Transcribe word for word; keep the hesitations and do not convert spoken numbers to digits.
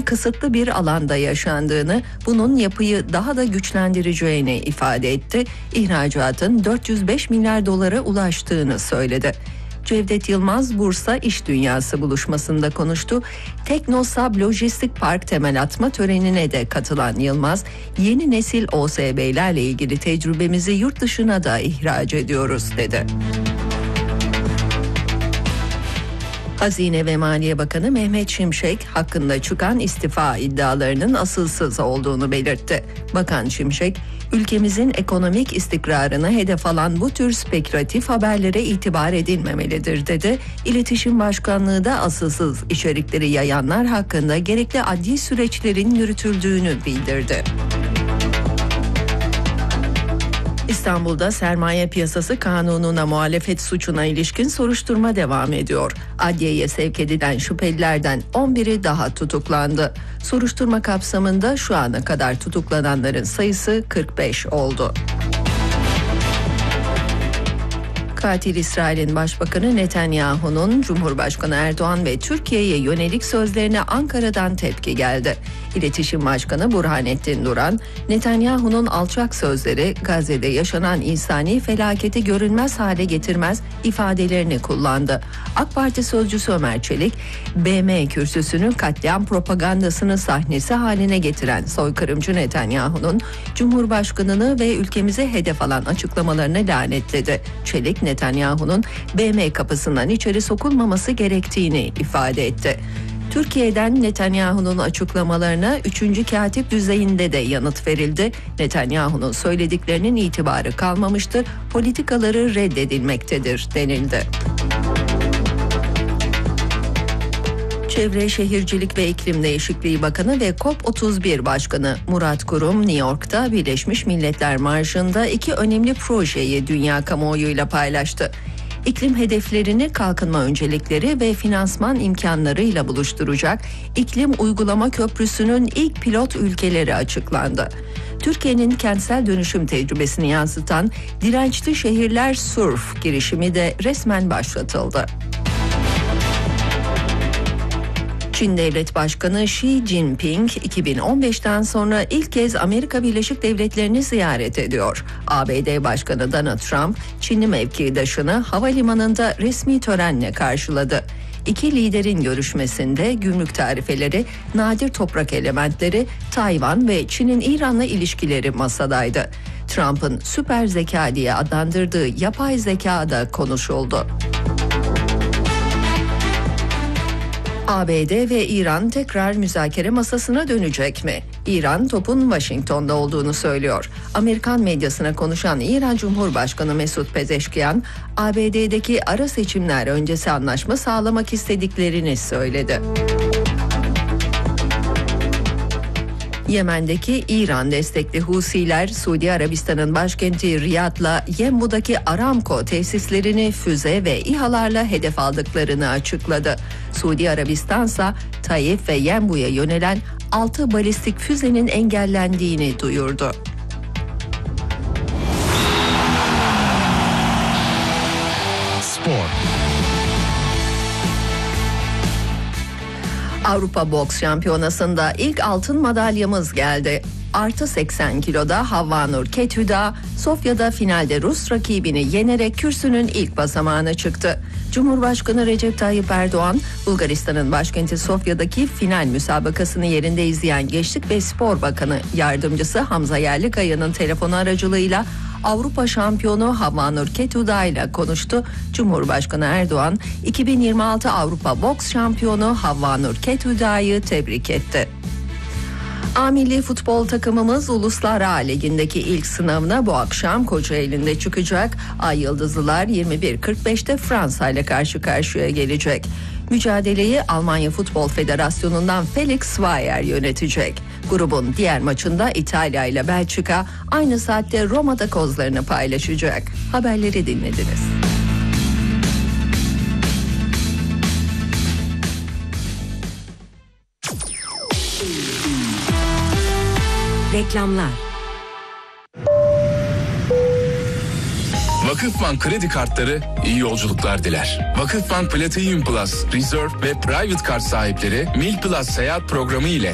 kısıtlı bir alanda yaşandığını, bunun yapıyı daha da güçlendireceğini ifade etti. İhracatın dört yüz beş milyar dolara ulaştığını söyledi. Cevdet Yılmaz Bursa İş Dünyası buluşmasında konuştu. Teknosab Lojistik Park temel atma törenine de katılan Yılmaz, yeni nesil O S B'lerle ilgili tecrübemizi yurt dışına da ihraç ediyoruz dedi. Hazine ve Maliye Bakanı Mehmet Şimşek hakkında çıkan istifa iddialarının asılsız olduğunu belirtti. Bakan Şimşek, ülkemizin ekonomik istikrarına hedef alan bu tür spekülatif haberlere itibar edilmemelidir dedi. İletişim Başkanlığı da asılsız içerikleri yayanlar hakkında gerekli adli süreçlerin yürütüldüğünü bildirdi. İstanbul'da sermaye piyasası kanununa muhalefet suçuna ilişkin soruşturma devam ediyor. Adliyeye sevk edilen şüphelilerden on biri daha tutuklandı. Soruşturma kapsamında şu ana kadar tutuklananların sayısı kırk beş oldu. Katil İsrail'in Başbakanı Netanyahu'nun Cumhurbaşkanı Erdoğan ve Türkiye'ye yönelik sözlerine Ankara'dan tepki geldi. İletişim Başkanı Burhanettin Duran, Netanyahu'nun alçak sözleri Gazze'de yaşanan insani felaketi görünmez hale getirmez ifadelerini kullandı. AK Parti sözcüsü Ömer Çelik, B M kürsüsünü katliam propagandasını sahnesi haline getiren soykırımcı Netanyahu'nun Cumhurbaşkanını ve ülkemize hedef alan açıklamalarını lanetledi. Çelik, Netanyahu'nun B M kapısından içeri sokulmaması gerektiğini ifade etti. Türkiye'den Netanyahu'nun açıklamalarına üçüncü katip düzeyinde de yanıt verildi. Netanyahu'nun söylediklerinin itibarı kalmamıştır, politikaları reddedilmektedir denildi. Çevre Şehircilik ve İklim Değişikliği Bakanı ve COP otuz bir Başkanı Murat Kurum, New York'ta Birleşmiş Milletler Marşı'nda iki önemli projeyi dünya kamuoyuyla paylaştı. İklim hedeflerini kalkınma öncelikleri ve finansman imkanlarıyla buluşturacak iklim uygulama köprüsünün ilk pilot ülkeleri açıklandı. Türkiye'nin kentsel dönüşüm tecrübesini yansıtan Dirençli Şehirler Surf girişimi de resmen başlatıldı. Çin Devlet Başkanı Xi Jinping iki bin on beşten sonra ilk kez Amerika Birleşik Devletleri'ni ziyaret ediyor. A B D Başkanı Donald Trump, Çinli mevkidaşını havalimanında resmi törenle karşıladı. İki liderin görüşmesinde gümrük tarifeleri, nadir toprak elementleri, Tayvan ve Çin'in İran'la ilişkileri masadaydı. Trump'ın süper zeka diye adlandırdığı yapay zeka da konuşuldu. A B D ve İran tekrar müzakere masasına dönecek mi? İran topun Washington'da olduğunu söylüyor. Amerikan medyasına konuşan İran Cumhurbaşkanı Mesut Pezeşkiyan, A B D'deki ara seçimler öncesi anlaşma sağlamak istediklerini söyledi. Yemen'deki İran destekli Husiler, Suudi Arabistan'ın başkenti Riyad'la Yenbu'daki Aramco tesislerini füze ve İHA'larla hedef aldıklarını açıkladı. Suudi Arabistan'sa Taif ve Yenbu'ya yönelen altı balistik füzenin engellendiğini duyurdu. Spor. Avrupa Boks Şampiyonası'nda ilk altın madalyamız geldi. Artı seksen kiloda Havvanur Kethüda, Sofya'da finalde Rus rakibini yenerek kürsünün ilk basamağına çıktı. Cumhurbaşkanı Recep Tayyip Erdoğan, Bulgaristan'ın başkenti Sofya'daki final müsabakasını yerinde izleyen Gençlik ve Spor Bakanı Yardımcısı Hamza Yerlikaya'nın telefonu aracılığıyla Avrupa şampiyonu Havvanur Kethüda ile konuştu. Cumhurbaşkanı Erdoğan, iki bin yirmi altı Avrupa Boks şampiyonu Havvanur Kethüda'yı tebrik etti. A milli futbol takımımız Uluslar A Ligi'ndeki ilk sınavına bu akşam Kocaeli'nde çıkacak. Ay Yıldızlılar yirmi bir kırk beşte Fransa ile karşı karşıya gelecek. Mücadeleyi Almanya Futbol Federasyonu'ndan Felix Zweier yönetecek. Grubun diğer maçında İtalya ile Belçika aynı saatte Roma'da kozlarını paylaşacak. Haberleri dinlediniz. Reklamlar. Vakıfbank kredi kartları iyi yolculuklar diler. Vakıfbank Platinum Plus, Reserve ve Private Card sahipleri Mil Plus seyahat programı ile